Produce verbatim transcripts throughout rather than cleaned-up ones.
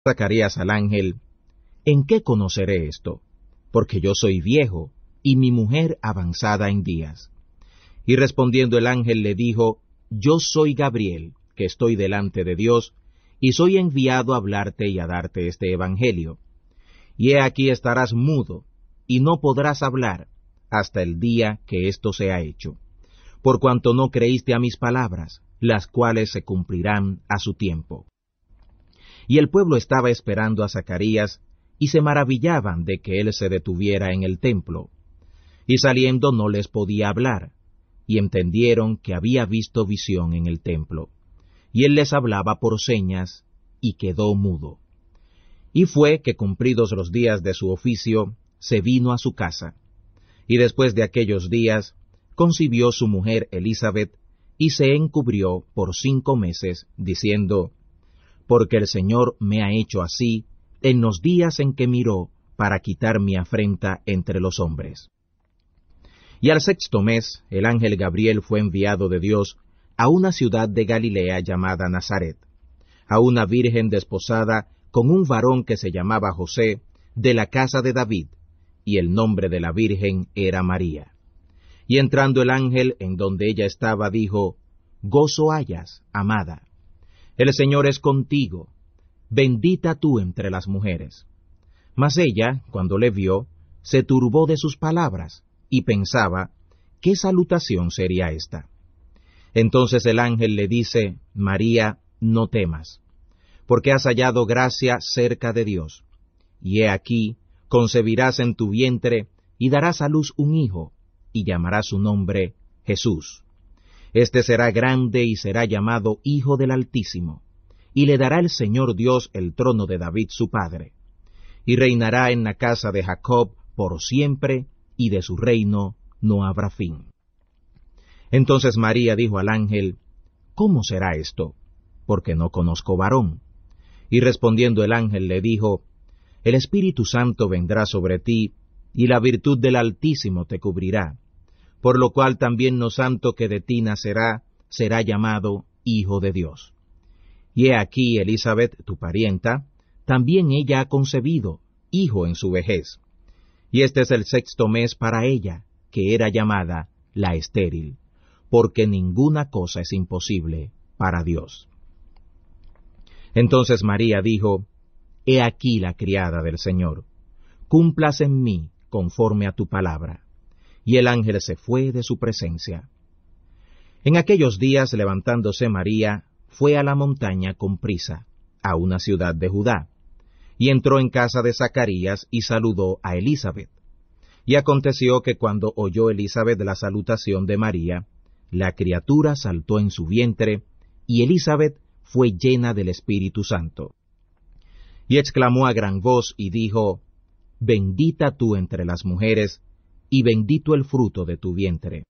Zacarías al ángel: ¿En qué conoceré esto? Porque yo soy viejo, y mi mujer avanzada en días. Y respondiendo el ángel le dijo: Yo soy Gabriel, que estoy delante de Dios, y soy enviado a hablarte y a darte este evangelio. Y he aquí estarás mudo, y no podrás hablar, hasta el día que esto sea hecho, por cuanto no creíste a mis palabras, las cuales se cumplirán a su tiempo. Y el pueblo estaba esperando a Zacarías, y se maravillaban de que él se detuviera en el templo. Y saliendo no les podía hablar, y entendieron que había visto visión en el templo. Y él les hablaba por señas, y quedó mudo. Y fue que cumplidos los días de su oficio, se vino a su casa. Y después de aquellos días, concibió su mujer Elisabet, y se encubrió por cinco meses, diciendo: Porque el Señor me ha hecho así, en los días en que miró, para quitar mi afrenta entre los hombres. Y al sexto mes, el ángel Gabriel fue enviado de Dios a una ciudad de Galilea llamada Nazaret, a una virgen desposada con un varón que se llamaba José, de la casa de David, y el nombre de la virgen era María. Y entrando el ángel en donde ella estaba, dijo: Gozo hayas, amada. El Señor es contigo, bendita tú entre las mujeres. Mas ella, cuando le vio, se turbó de sus palabras, y pensaba: ¿qué salutación sería esta? Entonces el ángel le dice: María, no temas, porque has hallado gracia cerca de Dios. Y he aquí, concebirás en tu vientre, y darás a luz un hijo, y llamarás su nombre Jesús. Este será grande y será llamado Hijo del Altísimo, y le dará el Señor Dios el trono de David su padre, y reinará en la casa de Jacob por siempre, y de su reino no habrá fin. Entonces María dijo al ángel: ¿Cómo será esto? Porque no conozco varón. Y respondiendo el ángel le dijo: El Espíritu Santo vendrá sobre ti, y la virtud del Altísimo te cubrirá, por lo cual también lo santo que de ti nacerá será llamado Hijo de Dios. Y he aquí Elisabet, tu parienta, también ella ha concebido hijo en su vejez. Y este es el sexto mes para ella, que era llamada la estéril, porque ninguna cosa es imposible para Dios. Entonces María dijo: He aquí la criada del Señor, cúmplase en mí conforme a tu palabra. Y el ángel se fue de su presencia. En aquellos días, levantándose María, fue a la montaña con prisa, a una ciudad de Judá, y entró en casa de Zacarías y saludó a Elisabet. Y aconteció que cuando oyó Elisabet la salutación de María, la criatura saltó en su vientre, y Elisabet fue llena del Espíritu Santo. Y exclamó a gran voz y dijo: Bendita tú entre las mujeres, y bendito el fruto de tu vientre.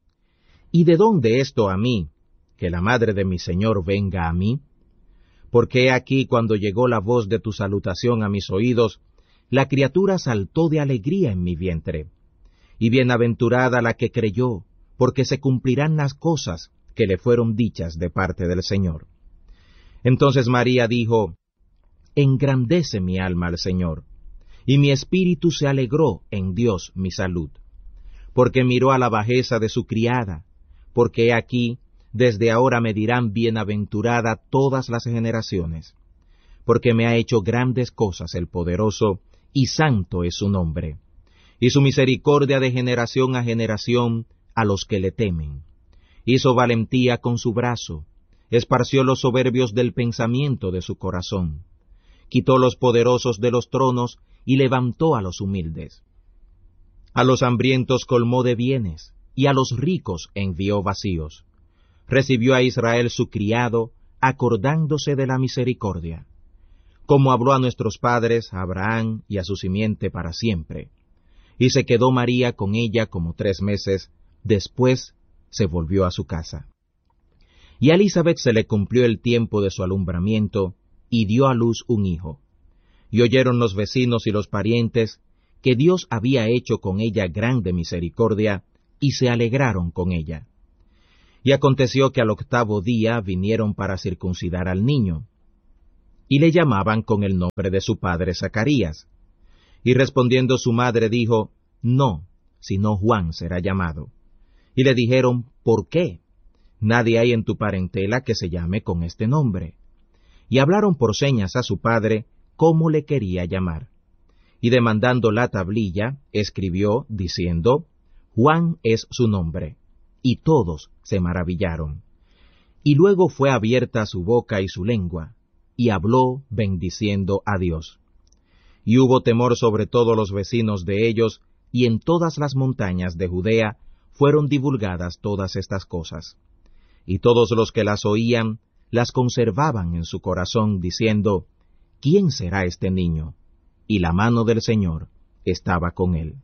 ¿Y de dónde esto a mí, que la madre de mi Señor venga a mí? Porque he aquí cuando llegó la voz de tu salutación a mis oídos, la criatura saltó de alegría en mi vientre. Y bienaventurada la que creyó, porque se cumplirán las cosas que le fueron dichas de parte del Señor. Entonces María dijo: Engrandece mi alma al Señor, y mi espíritu se alegró en Dios mi salud, porque miró a la bajeza de su criada, porque he aquí, desde ahora me dirán bienaventurada todas las generaciones, porque me ha hecho grandes cosas el poderoso, y santo es su nombre, y su misericordia de generación a generación a los que le temen. Hizo valentía con su brazo, esparció los soberbios del pensamiento de su corazón, quitó los poderosos de los tronos, y levantó a los humildes. A los hambrientos colmó de bienes, y a los ricos envió vacíos. Recibió a Israel su criado, acordándose de la misericordia, como habló a nuestros padres, a Abraham y a su simiente para siempre. Y se quedó María con ella como tres meses, después se volvió a su casa. Y a Elisabet se le cumplió el tiempo de su alumbramiento, y dio a luz un hijo. Y oyeron los vecinos y los parientes que Dios había hecho con ella grande misericordia, y se alegraron con ella. Y aconteció que al octavo día vinieron para circuncidar al niño. y le llamaban con el nombre de su padre Zacarías. Y respondiendo su madre dijo, no, sino Juan será llamado. Y le dijeron, ¿por qué? Nadie hay en tu parentela que se llame con este nombre. Y hablaron por señas a su padre cómo le quería llamar. Y demandando la tablilla, escribió, diciendo, Juan es su nombre. Y todos se maravillaron. Y luego fue abierta su boca y su lengua, y habló bendiciendo a Dios. Y hubo temor sobre todos los vecinos de ellos, y en todas las montañas de Judea fueron divulgadas todas estas cosas. Y todos los que las oían, las conservaban en su corazón, diciendo, ¿quién será este niño? Y la mano del Señor estaba con él.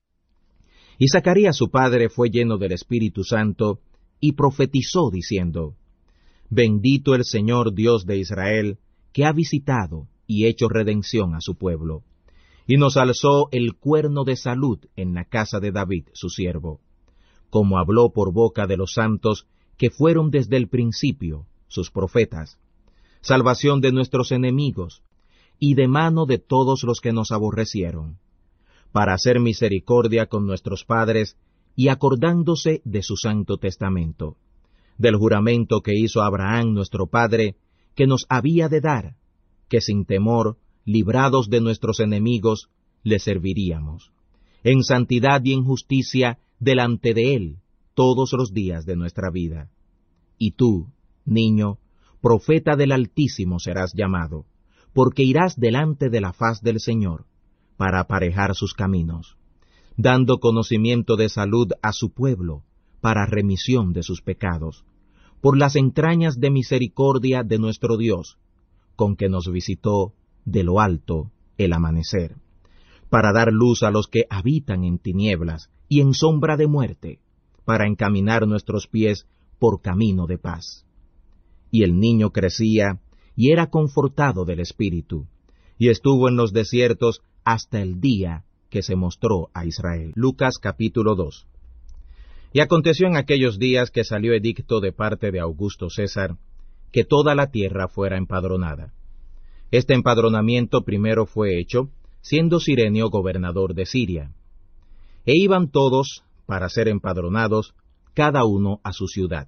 Y Zacarías su padre fue lleno del Espíritu Santo, y profetizó diciendo, Bendito el Señor Dios de Israel, que ha visitado y hecho redención a su pueblo, y nos alzó el cuerno de salud en la casa de David su siervo, como habló por boca de los santos que fueron desde el principio sus profetas, salvación de nuestros enemigos, y de mano de todos los que nos aborrecieron, para hacer misericordia con nuestros padres, y acordándose de su santo testamento, del juramento que hizo Abraham nuestro padre, que nos había de dar, que sin temor, librados de nuestros enemigos, le serviríamos, en santidad y en justicia delante de él, todos los días de nuestra vida. Y tú, niño, profeta del Altísimo serás llamado, porque irás delante de la faz del Señor, para aparejar sus caminos, dando conocimiento de salud a su pueblo, para remisión de sus pecados, por las entrañas de misericordia de nuestro Dios, con que nos visitó de lo alto el amanecer, para dar luz a los que habitan en tinieblas y en sombra de muerte, para encaminar nuestros pies por camino de paz. Y el niño crecía, y era confortado del Espíritu, y estuvo en los desiertos hasta el día que se mostró a Israel. Lucas capítulo dos. Y aconteció en aquellos días que salió edicto de parte de Augusto César, que toda la tierra fuera empadronada. Este empadronamiento primero fue hecho, siendo Cirenio gobernador de Siria. E iban todos, para ser empadronados, cada uno a su ciudad.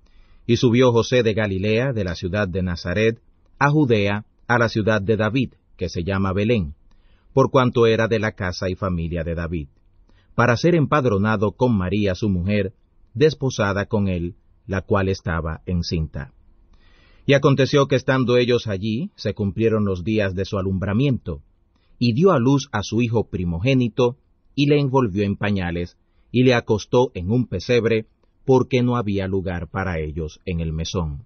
Y subió José de Galilea, de la ciudad de Nazaret, a Judea, a la ciudad de David, que se llama Belén, por cuanto era de la casa y familia de David, para ser empadronado con María su mujer, desposada con él, la cual estaba encinta. Y aconteció que estando ellos allí, se cumplieron los días de su alumbramiento, y dio a luz a su hijo primogénito, y le envolvió en pañales, y le acostó en un pesebre, porque no había lugar para ellos en el mesón.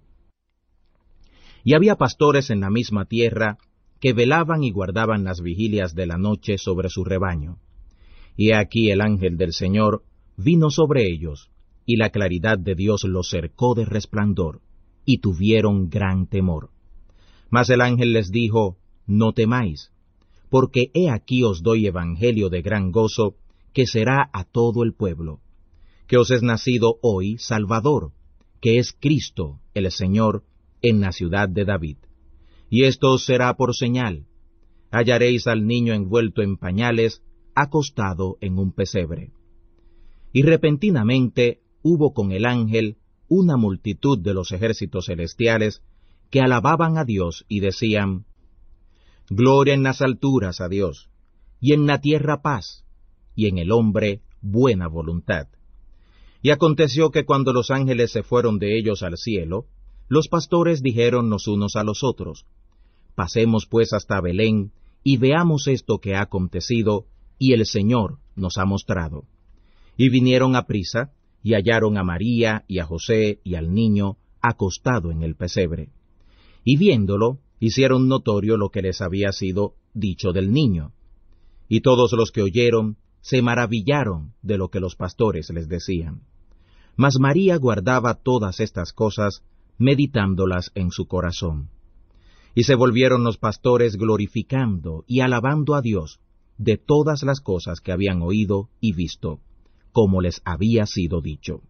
Y había pastores en la misma tierra, que velaban y guardaban las vigilias de la noche sobre su rebaño. Y aquí el ángel del Señor vino sobre ellos, y la claridad de Dios los cercó de resplandor, y tuvieron gran temor. Mas el ángel les dijo, no temáis, porque he aquí os doy evangelio de gran gozo, que será a todo el pueblo, que os es nacido hoy Salvador, que es Cristo el Señor, en la ciudad de David. Y esto os será por señal: hallaréis al niño envuelto en pañales, acostado en un pesebre. Y repentinamente hubo con el ángel una multitud de los ejércitos celestiales, que alababan a Dios y decían, Gloria en las alturas a Dios, y en la tierra paz, y en el hombre buena voluntad. Y aconteció que cuando los ángeles se fueron de ellos al cielo, los pastores dijeron los unos a los otros, Pasemos pues hasta Belén, y veamos esto que ha acontecido, y el Señor nos ha mostrado. Y vinieron a prisa, y hallaron a María, y a José, y al niño, acostado en el pesebre. Y viéndolo, hicieron notorio lo que les había sido dicho del niño. Y todos los que oyeron, se maravillaron de lo que los pastores les decían. Mas María guardaba todas estas cosas, meditándolas en su corazón. Y se volvieron los pastores glorificando y alabando a Dios de todas las cosas que habían oído y visto, como les había sido dicho.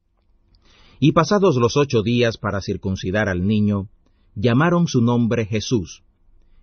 Y pasados los ocho días para circuncidar al niño, llamaron su nombre Jesús,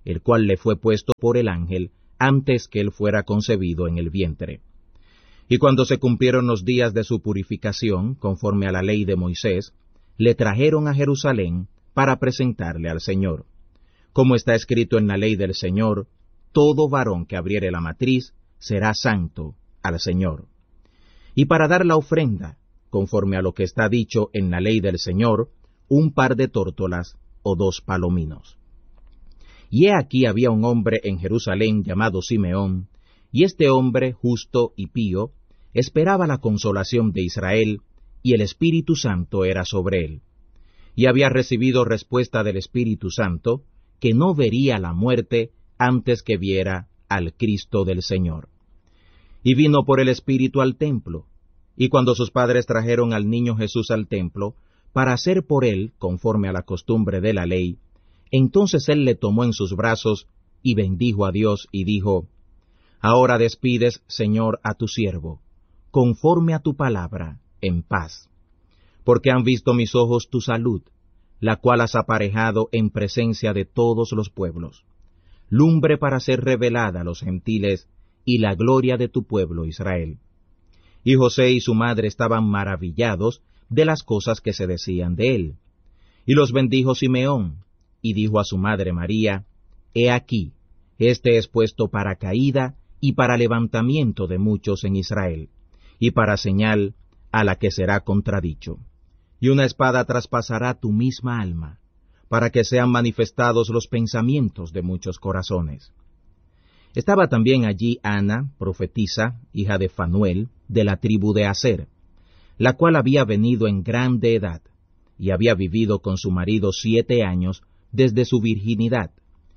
el cual le fue puesto por el ángel antes que él fuera concebido en el vientre. Y cuando se cumplieron los días de su purificación, conforme a la ley de Moisés, le trajeron a Jerusalén para presentarle al Señor. Como está escrito en la ley del Señor, todo varón que abriere la matriz será santo al Señor. Y para dar la ofrenda, conforme a lo que está dicho en la ley del Señor, un par de tórtolas o dos palominos. Y he aquí había un hombre en Jerusalén llamado Simeón, y este hombre, justo y pío, esperaba la consolación de Israel, y el Espíritu Santo era sobre él. Y había recibido respuesta del Espíritu Santo, que no vería la muerte antes que viera al Cristo del Señor. Y vino por el Espíritu al templo, y cuando sus padres trajeron al niño Jesús al templo, para hacer por él conforme a la costumbre de la ley, entonces él le tomó en sus brazos, y bendijo a Dios, y dijo, Ahora despides, Señor, a tu siervo, conforme a tu palabra, en paz. Porque han visto mis ojos tu salud, la cual has aparejado en presencia de todos los pueblos, lumbre para ser revelada a los gentiles, y la gloria de tu pueblo Israel. Y José y su madre estaban maravillados de las cosas que se decían de él. Y los bendijo Simeón, y dijo a su madre María, He aquí, este es puesto para caída y para levantamiento de muchos en Israel, y para señal a la que será contradicho. Y una espada traspasará tu misma alma, para que sean manifestados los pensamientos de muchos corazones. Estaba también allí Ana, profetisa, hija de Fanuel, de la tribu de Aser, la cual había venido en grande edad, y había vivido con su marido siete años desde su virginidad,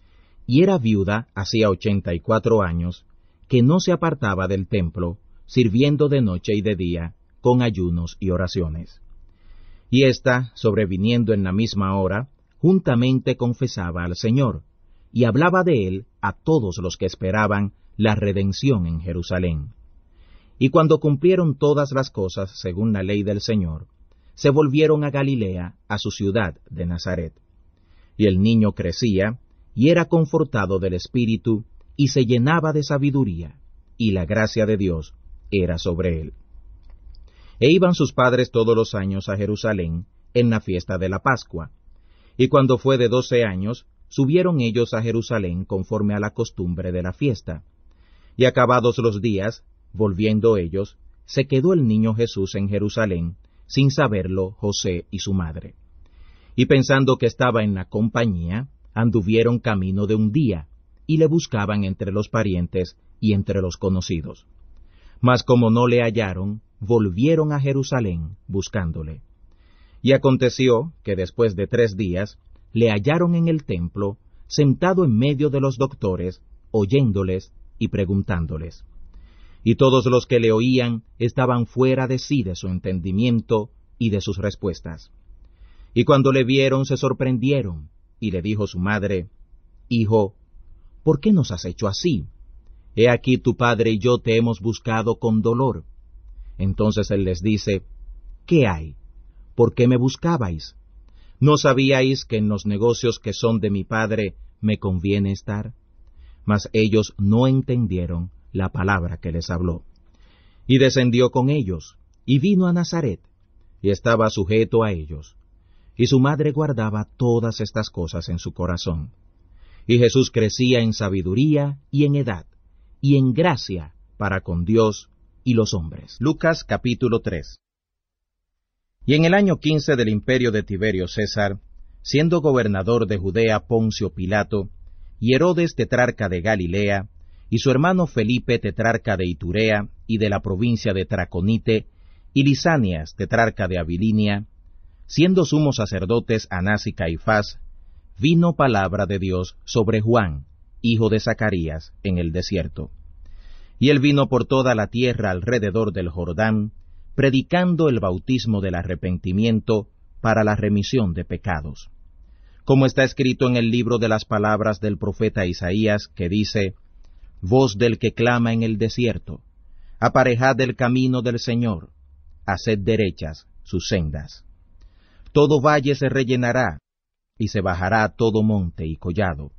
y era viuda hacía ochenta y cuatro años, que no se apartaba del templo, sirviendo de noche y de día, con ayunos y oraciones. Y ésta, sobreviniendo en la misma hora, juntamente confesaba al Señor, y hablaba de él a todos los que esperaban la redención en Jerusalén. Y cuando cumplieron todas las cosas según la ley del Señor, se volvieron a Galilea, a su ciudad de Nazaret. Y el niño crecía, y era confortado del Espíritu, y se llenaba de sabiduría, y la gracia de Dios era sobre él. E iban sus padres todos los años a Jerusalén, en la fiesta de la Pascua. Y cuando fue de doce años, subieron ellos a Jerusalén conforme a la costumbre de la fiesta. Y acabados los días, volviendo ellos, se quedó el niño Jesús en Jerusalén, sin saberlo José y su madre. Y pensando que estaba en la compañía, anduvieron camino de un día, y le buscaban entre los parientes y entre los conocidos. Mas como no le hallaron, volvieron a Jerusalén buscándole. Y aconteció que después de tres días, le hallaron en el templo, sentado en medio de los doctores, oyéndoles y preguntándoles. Y todos los que le oían estaban fuera de sí de su entendimiento y de sus respuestas. Y cuando le vieron se sorprendieron, y le dijo su madre, Hijo, ¿por qué nos has hecho así? He aquí tu padre y yo te hemos buscado con dolor. Entonces él les dice, ¿qué hay? ¿Por qué me buscabais? ¿No sabíais que en los negocios que son de mi padre me conviene estar? Mas ellos no entendieron la palabra que les habló. Y descendió con ellos, y vino a Nazaret, y estaba sujeto a ellos. Y su madre guardaba todas estas cosas en su corazón. Y Jesús crecía en sabiduría y en edad, y en gracia para con Dios y los hombres. Lucas capítulo tres. Y en el año quince del imperio de Tiberio César, siendo gobernador de Judea Poncio Pilato, y Herodes tetrarca de Galilea, y su hermano Felipe tetrarca de Iturea y de la provincia de Traconite, y Lisanias tetrarca de Abilinia, siendo sumos sacerdotes Anás y Caifás, vino palabra de Dios sobre Juan, hijo de Zacarías, en el desierto. Y él vino por toda la tierra alrededor del Jordán, predicando el bautismo del arrepentimiento para la remisión de pecados. Como está escrito en el libro de las palabras del profeta Isaías, que dice, Voz del que clama en el desierto, aparejad el camino del Señor, haced derechas sus sendas. Todo valle se rellenará, y se bajará todo monte y collado,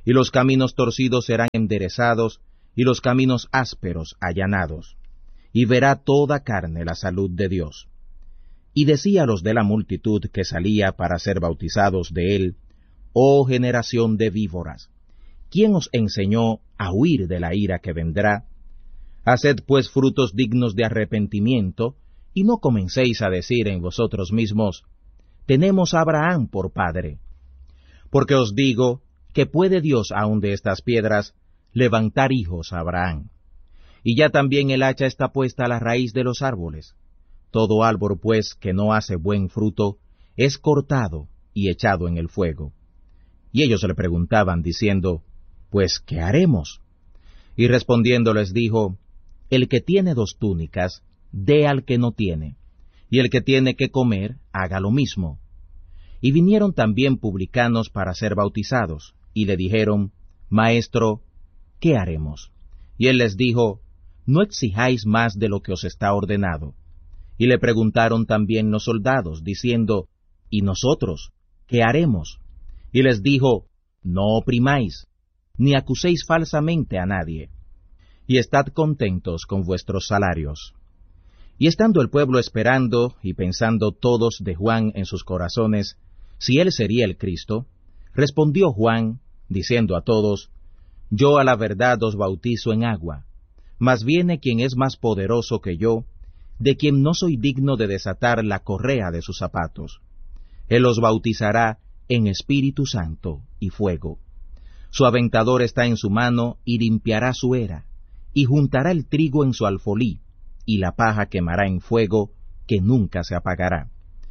y los caminos torcidos serán enderezados, y los caminos ásperos allanados, y verá toda carne la salud de Dios. Y decía a los de la multitud que salía para ser bautizados de él: Oh generación de víboras, ¿quién os enseñó a huir de la ira que vendrá? Haced pues frutos dignos de arrepentimiento, y no comencéis a decir en vosotros mismos: tenemos a Abraham por padre. Porque os digo que puede Dios aun de estas piedras levantar hijos a Abraham. Y ya también el hacha está puesta a la raíz de los árboles. Todo árbol, pues, que no hace buen fruto, es cortado y echado en el fuego. Y ellos le preguntaban, diciendo: Pues, ¿qué haremos? Y respondiendo les dijo: El que tiene dos túnicas, dé al que no tiene, y el que tiene que comer, haga lo mismo. Y vinieron también publicanos para ser bautizados, y le dijeron: Maestro, ¿qué haremos? Y él les dijo: No exijáis más de lo que os está ordenado. Y le preguntaron también los soldados, diciendo: ¿Y nosotros qué haremos? Y les dijo: No oprimáis, ni acuséis falsamente a nadie, y estad contentos con vuestros salarios. Y estando el pueblo esperando, y pensando todos de Juan en sus corazones, si él sería el Cristo, respondió Juan, diciendo a todos: Yo a la verdad os bautizo en agua, mas viene quien es más poderoso que yo, de quien no soy digno de desatar la correa de sus zapatos. Él os bautizará en Espíritu Santo y fuego. Su aventador está en su mano, y limpiará su era, y juntará el trigo en su alfolí, y la paja quemará en fuego, que nunca se apagará.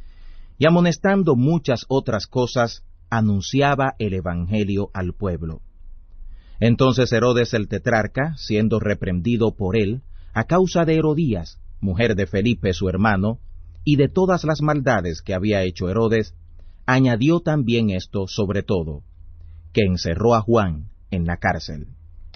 Y amonestando muchas otras cosas, anunciaba el Evangelio al pueblo. Entonces Herodes el tetrarca, siendo reprendido por él, a causa de Herodías, mujer de Felipe su hermano, y de todas las maldades que había hecho Herodes, añadió también esto sobre todo, que encerró a Juan en la cárcel.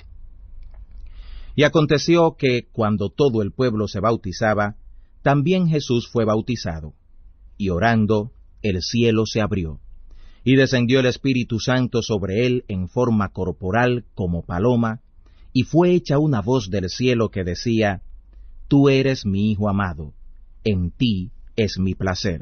Y aconteció que, cuando todo el pueblo se bautizaba, también Jesús fue bautizado. Y orando, el cielo se abrió, y descendió el Espíritu Santo sobre él en forma corporal como paloma, y fue hecha una voz del cielo que decía: Tú eres mi Hijo amado, en ti es mi placer.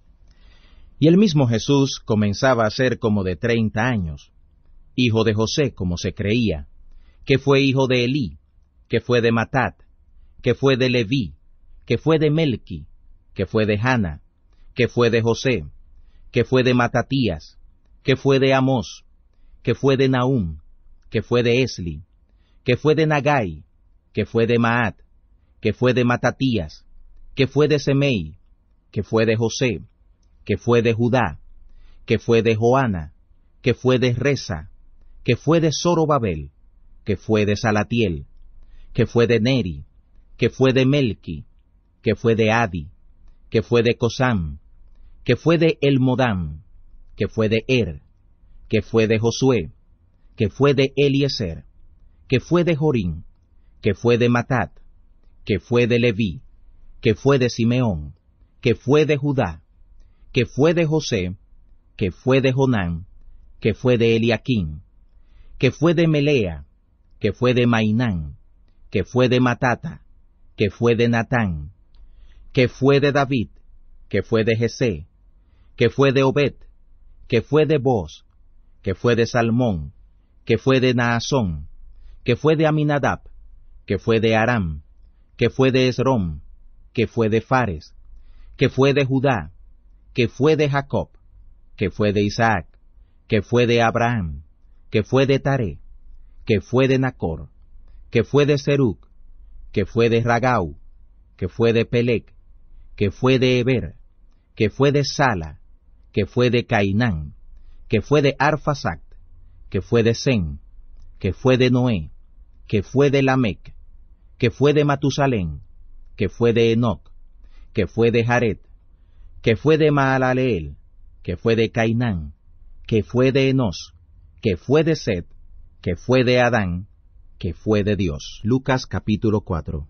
Y el mismo Jesús comenzaba a ser como de treinta años, hijo de José, como se creía, que fue hijo de Elí, que fue de Matat, que fue de Leví, que fue de Melqui, que fue de Jana, que fue de José, que fue de Matatías, que fue de Amós, que fue de Nahum, que fue de Esli, que fue de Nagai, que fue de Maat, que fue de Matatías, que fue de Semei, que fue de José, que fue de Judá, que fue de Joana, que fue de Resa, que fue de Zorobabel, que fue de Salatiel, que fue de Neri, que fue de Melqui, que fue de Adi, que fue de Cosam, que fue de Elmodam, que fue de Er, que fue de Josué, que fue de Eliezer, que fue de Jorín, que fue de Matat, que fue de Leví, que fue de Simeón, que fue de Judá, que fue de José, que fue de Jonán, que fue de Eliaquín, que fue de Melea, que fue de Mainán, que fue de Matata, que fue de Natán, que fue de David, que fue de Jesé, que fue de Obed, que fue de Boz, que fue de Salmón, que fue de Naasón, que fue de Aminadab, que fue de Aram, que fue de Esrom, que fue de Fares, que fue de Judá, que fue de Jacob, que fue de Isaac, que fue de Abraham, que fue de Taré, que fue de Nacor, que fue de Seruc, que fue de Ragau, que fue de Pelec, que fue de Eber, que fue de Sala, que fue de Cainán, que fue de Arfasac, que fue de Sem, que fue de Noé, que fue de Lamec, que fue de Matusalén, que fue de Enoc, que fue de Jared, que fue de Maalaleel, que fue de Cainán, que fue de Enos, que fue de Set, que fue de Adán, que fue de Dios. Lucas capítulo cuatro.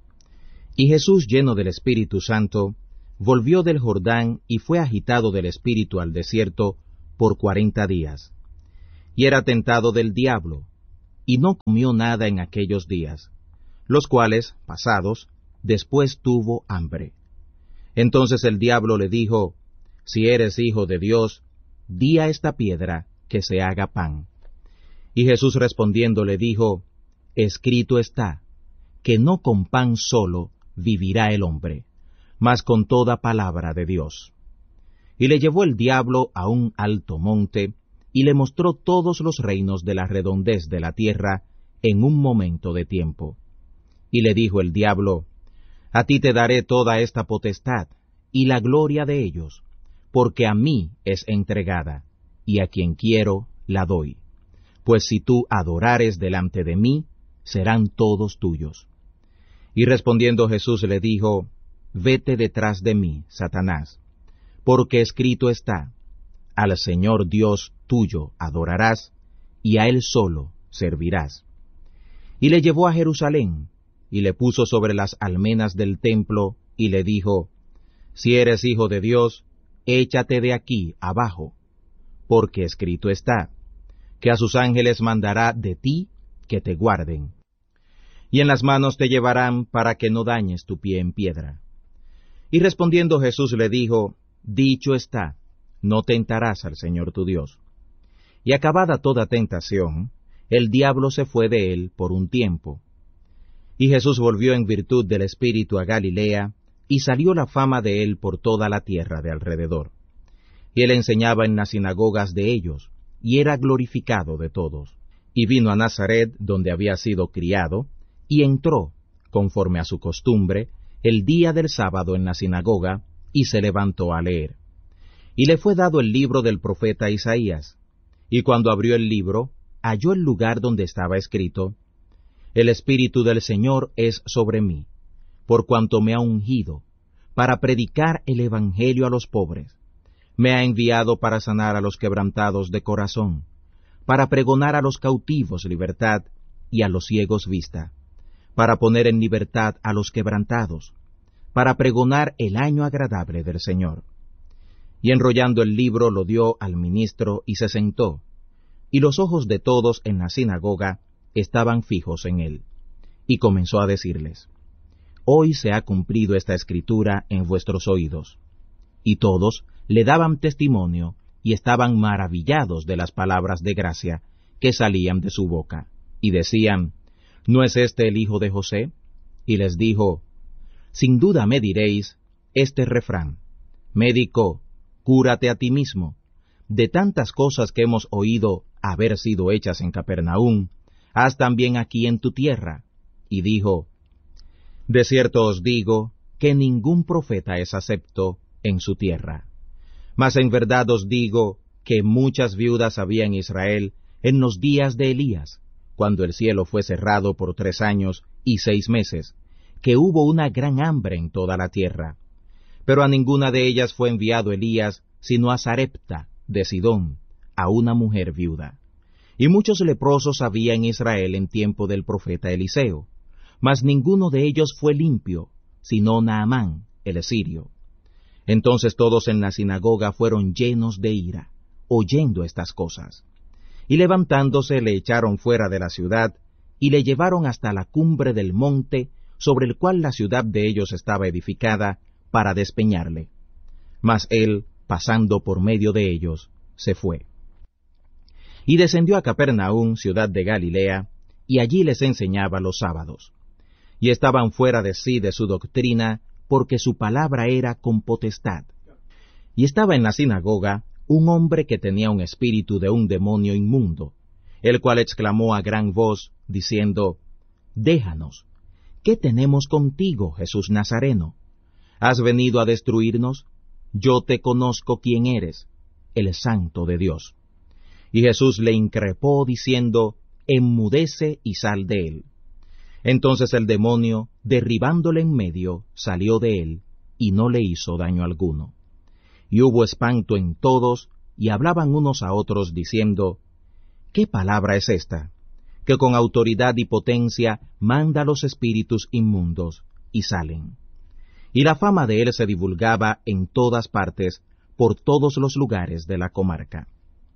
Y Jesús, lleno del Espíritu Santo, volvió del Jordán y fue agitado del Espíritu al desierto por cuarenta días. y era tentado del diablo, y no comió nada en aquellos días, los cuales, pasados, después tuvo hambre. Entonces el diablo le dijo, si eres hijo de Dios, di a esta piedra que se haga pan. Y Jesús respondiendo le dijo, escrito está, que no con pan solo vivirá el hombre, mas con toda palabra de Dios. Y le llevó el diablo a un alto monte, y le mostró todos los reinos de la redondez de la tierra en un momento de tiempo. Y le dijo el diablo, a ti te daré toda esta potestad, y la gloria de ellos, porque a mí es entregada, y a quien quiero la doy. Pues si tú adorares delante de mí, serán todos tuyos. Y respondiendo Jesús le dijo, vete detrás de mí, Satanás, porque escrito está, al Señor Dios tuyo adorarás, y a Él solo servirás. Y le llevó a Jerusalén, y le puso sobre las almenas del templo, y le dijo, si eres hijo de Dios, échate de aquí abajo, porque escrito está, que a sus ángeles mandará de ti que te guarden, y en las manos te llevarán para que no dañes tu pie en piedra. Y respondiendo Jesús le dijo, dicho está, no tentarás al Señor tu Dios. Y acabada toda tentación, el diablo se fue de él por un tiempo. Y Jesús volvió en virtud del Espíritu a Galilea, y salió la fama de él por toda la tierra de alrededor. Y él enseñaba en las sinagogas de ellos, y era glorificado de todos. Y vino a Nazaret, donde había sido criado, y entró, conforme a su costumbre, el día del sábado en la sinagoga, y se levantó a leer. Y le fue dado el libro del profeta Isaías, y cuando abrió el libro, halló el lugar donde estaba escrito, el Espíritu del Señor es sobre mí, por cuanto me ha ungido, para predicar el Evangelio a los pobres. Me ha enviado para sanar a los quebrantados de corazón, para pregonar a los cautivos libertad y a los ciegos vista, para poner en libertad a los quebrantados, para pregonar el año agradable del Señor. Y enrollando el libro lo dio al ministro y se sentó, y los ojos de todos en la sinagoga estaban fijos en él. Y comenzó a decirles, hoy se ha cumplido esta escritura en vuestros oídos. Y todos le daban testimonio y estaban maravillados de las palabras de gracia que salían de su boca, y decían, ¿no es este el hijo de José? Y les dijo, sin duda me diréis este refrán, médico, cúrate a ti mismo, de tantas cosas que hemos oído haber sido hechas en Capernaum, haz también aquí en tu tierra. Y dijo, de cierto os digo, que ningún profeta es acepto en su tierra. Mas en verdad os digo, que muchas viudas había en Israel en los días de Elías, cuando el cielo fue cerrado por tres años y seis meses, que hubo una gran hambre en toda la tierra. Pero a ninguna de ellas fue enviado Elías, sino a Sarepta, de Sidón, a una mujer viuda. Y muchos leprosos había en Israel en tiempo del profeta Eliseo, mas ninguno de ellos fue limpio, sino Naamán, el sirio. Entonces todos en la sinagoga fueron llenos de ira, oyendo estas cosas. Y levantándose le echaron fuera de la ciudad, y le llevaron hasta la cumbre del monte, sobre el cual la ciudad de ellos estaba edificada, para despeñarle. Mas él, pasando por medio de ellos, se fue. Y descendió a Capernaum, ciudad de Galilea, y allí les enseñaba los sábados. Y estaban fuera de sí de su doctrina, porque su palabra era con potestad. Y estaba en la sinagoga un hombre que tenía un espíritu de un demonio inmundo, el cual exclamó a gran voz, diciendo, déjanos, ¿qué tenemos contigo, Jesús Nazareno? ¿Has venido a destruirnos? Yo te conozco quién eres, el Santo de Dios. Y Jesús le increpó, diciendo, enmudece y sal de él. Entonces el demonio, derribándole en medio, salió de él, y no le hizo daño alguno. Y hubo espanto en todos, y hablaban unos a otros, diciendo, ¿qué palabra es esta? Que con autoridad y potencia manda a los espíritus inmundos, y salen. Y la fama de él se divulgaba en todas partes, por todos los lugares de la comarca.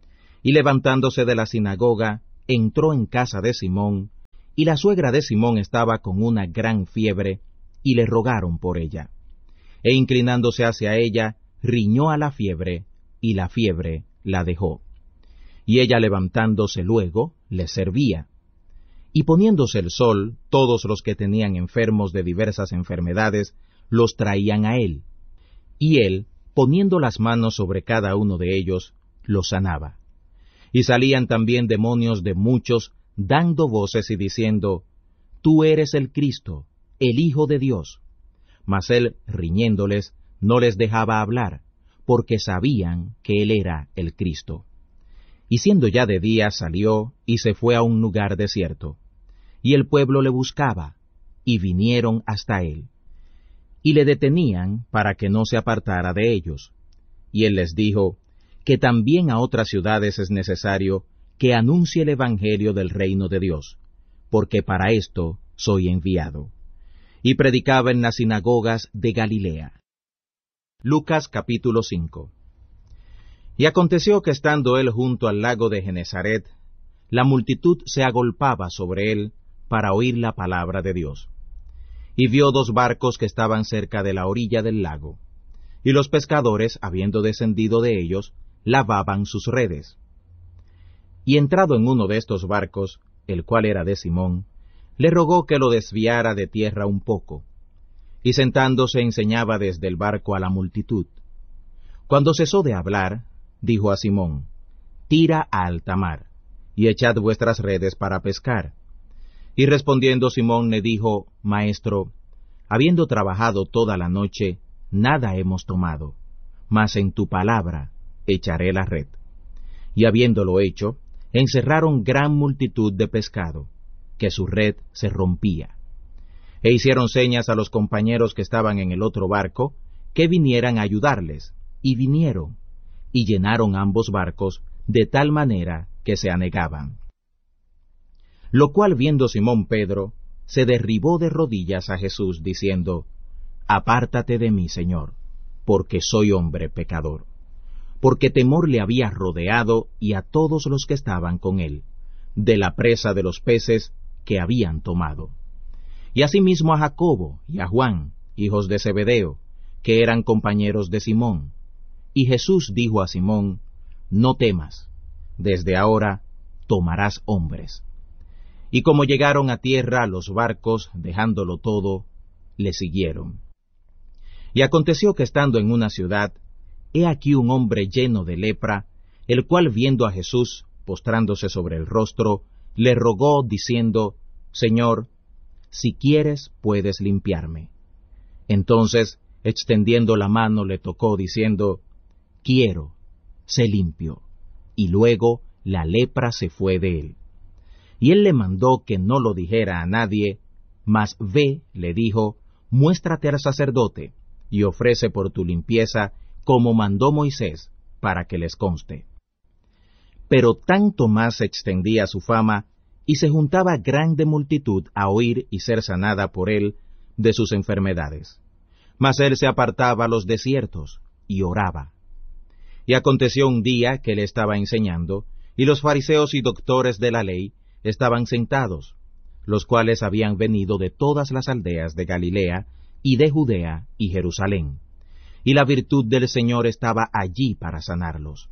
Y levantándose de la sinagoga, entró en casa de Simón, y la suegra de Simón estaba con una gran fiebre, y le rogaron por ella. E inclinándose hacia ella, riñó a la fiebre, y la fiebre la dejó. Y ella levantándose luego, le servía. Y poniéndose el sol, todos los que tenían enfermos de diversas enfermedades, los traían a él. Y él, poniendo las manos sobre cada uno de ellos, los sanaba. Y salían también demonios de muchos, dando voces y diciendo, Tú eres el Cristo, el Hijo de Dios. Mas él, riñéndoles, no les dejaba hablar, porque sabían que él era el Cristo. Y siendo ya de día, salió y se fue a un lugar desierto. Y el pueblo le buscaba, y vinieron hasta él. Y le detenían para que no se apartara de ellos. Y él les dijo, que también a otras ciudades es necesario que anuncie el Evangelio del reino de Dios, porque para esto soy enviado. Y predicaba en las sinagogas de Galilea. Lucas capítulo cinco. Y aconteció que estando él junto al lago de Genesaret, la multitud se agolpaba sobre él para oír la palabra de Dios. Y vio dos barcos que estaban cerca de la orilla del lago, y los pescadores, habiendo descendido de ellos, lavaban sus redes. Y entrado en uno de estos barcos, el cual era de Simón, le rogó que lo desviara de tierra un poco, y sentándose enseñaba desde el barco a la multitud. Cuando cesó de hablar, dijo a Simón, Tira a alta mar, y echad vuestras redes para pescar. Y respondiendo Simón le dijo, Maestro, habiendo trabajado toda la noche, nada hemos tomado, mas en tu palabra echaré la red. Y habiéndolo hecho, encerraron gran multitud de pescado, que su red se rompía. E hicieron señas a los compañeros que estaban en el otro barco, que vinieran a ayudarles, y vinieron, y llenaron ambos barcos, de tal manera que se anegaban. Lo cual viendo Simón Pedro, se derribó de rodillas a Jesús, diciendo, Apártate de mí, Señor, porque soy hombre pecador. Porque temor le había rodeado y a todos los que estaban con él, de la presa de los peces que habían tomado. Y asimismo a Jacobo y a Juan, hijos de Zebedeo, que eran compañeros de Simón. Y Jesús dijo a Simón, No temas, desde ahora tomarás hombres. Y como llegaron a tierra los barcos, dejándolo todo, le siguieron. Y aconteció que estando en una ciudad, he aquí un hombre lleno de lepra, el cual viendo a Jesús, postrándose sobre el rostro, le rogó, diciendo, Señor, si quieres, puedes limpiarme. Entonces, extendiendo la mano, le tocó, diciendo, Quiero, sé limpio. Y luego la lepra se fue de él. Y él le mandó que no lo dijera a nadie, mas ve, le dijo, muéstrate al sacerdote, y ofrece por tu limpieza, como mandó Moisés, para que les conste. Pero tanto más se extendía su fama, y se juntaba grande multitud a oír y ser sanada por él de sus enfermedades. Mas él se apartaba a los desiertos, y oraba. Y aconteció un día que él estaba enseñando, y los fariseos y doctores de la ley estaban sentados, los cuales habían venido de todas las aldeas de Galilea, y de Judea y Jerusalén. Y la virtud del Señor estaba allí para sanarlos.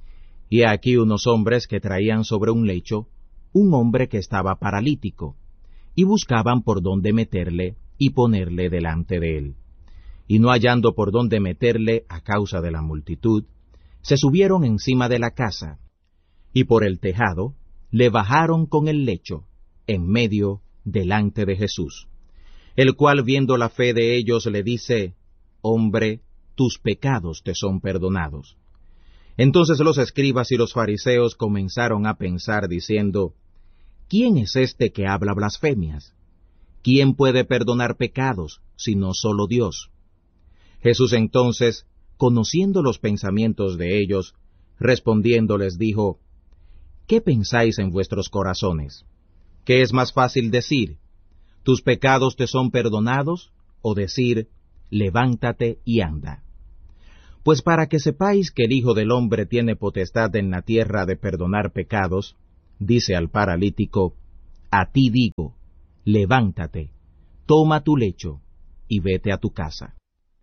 Y aquí unos hombres que traían sobre un lecho un hombre que estaba paralítico, y buscaban por dónde meterle y ponerle delante de él. Y no hallando por dónde meterle a causa de la multitud, se subieron encima de la casa, y por el tejado le bajaron con el lecho, en medio delante de Jesús, el cual viendo la fe de ellos le dice, Hombre, tus pecados te son perdonados. Entonces los escribas y los fariseos comenzaron a pensar, diciendo, ¿Quién es este que habla blasfemias? ¿Quién puede perdonar pecados, sino solo Dios? Jesús entonces, conociendo los pensamientos de ellos, respondiendo les dijo, ¿Qué pensáis en vuestros corazones? ¿Qué es más fácil decir, tus pecados te son perdonados, o decir, levántate y anda? Pues para que sepáis que el Hijo del Hombre tiene potestad en la tierra de perdonar pecados, dice al paralítico, a ti digo, levántate, toma tu lecho, y vete a tu casa.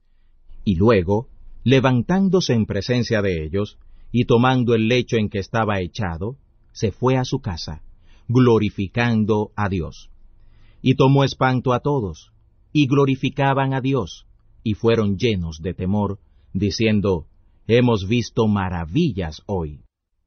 Y luego, levantándose en presencia de ellos, y tomando el lecho en que estaba echado, se fue a su casa, glorificando a Dios. Y tomó espanto a todos, y glorificaban a Dios, y fueron llenos de temor, diciendo, hemos visto maravillas hoy.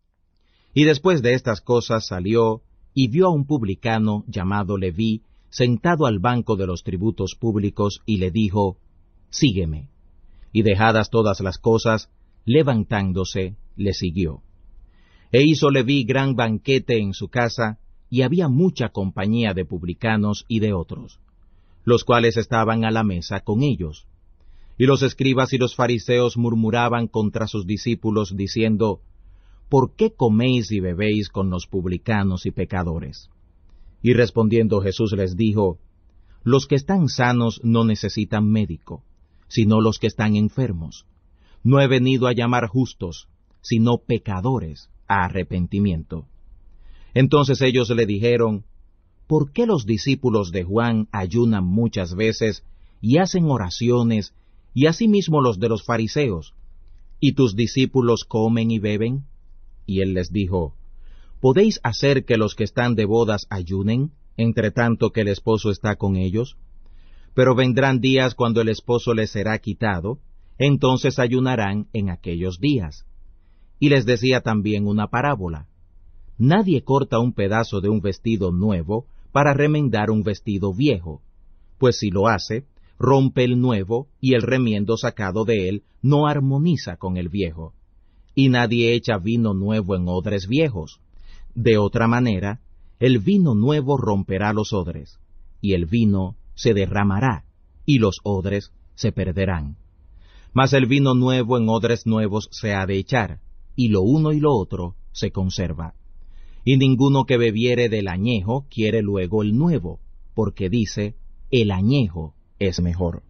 Y después de estas cosas salió, y vio a un publicano llamado Leví, sentado al banco de los tributos públicos, y le dijo, sígueme. Y dejadas todas las cosas, levantándose, le siguió. E hizo Leví gran banquete en su casa, y había mucha compañía de publicanos y de otros, los cuales estaban a la mesa con ellos. Y los escribas y los fariseos murmuraban contra sus discípulos, diciendo, ¿por qué coméis y bebéis con los publicanos y pecadores? Y respondiendo Jesús les dijo, los que están sanos no necesitan médico, sino los que están enfermos. No he venido a llamar justos, sino pecadores a arrepentimiento. Entonces ellos le dijeron, ¿por qué los discípulos de Juan ayunan muchas veces y hacen oraciones, y asimismo los de los fariseos, y tus discípulos comen y beben? Y él les dijo, ¿podéis hacer que los que están de bodas ayunen, entre tanto que el esposo está con ellos? Pero vendrán días cuando el esposo les será quitado, entonces ayunarán en aquellos días. Y les decía también una parábola. Nadie corta un pedazo de un vestido nuevo para remendar un vestido viejo, pues si lo hace, rompe el nuevo, y el remiendo sacado de él no armoniza con el viejo. Y nadie echa vino nuevo en odres viejos. De otra manera, el vino nuevo romperá los odres, y el vino se derramará, y los odres se perderán. Mas el vino nuevo en odres nuevos se ha de echar, y lo uno y lo otro se conserva. Y ninguno que bebiere del añejo quiere luego el nuevo, porque dice, el añejo es mejor.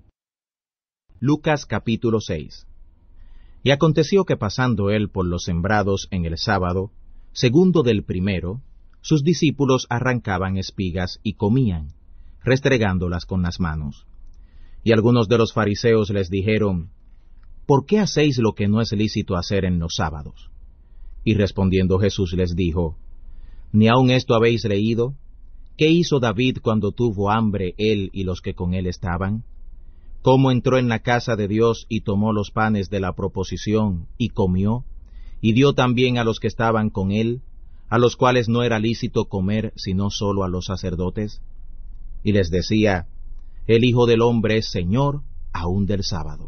Lucas capítulo seis. Y aconteció que pasando él por los sembrados en el sábado, segundo del primero, sus discípulos arrancaban espigas y comían, restregándolas con las manos. Y algunos de los fariseos les dijeron, ¿por qué hacéis lo que no es lícito hacer en los sábados? Y respondiendo Jesús les dijo, ¿ni aun esto habéis leído? ¿Qué hizo David cuando tuvo hambre él y los que con él estaban? ¿Cómo entró en la casa de Dios y tomó los panes de la proposición y comió, y dio también a los que estaban con él, a los cuales no era lícito comer sino solo a los sacerdotes? Y les decía, el Hijo del Hombre es Señor aun del sábado.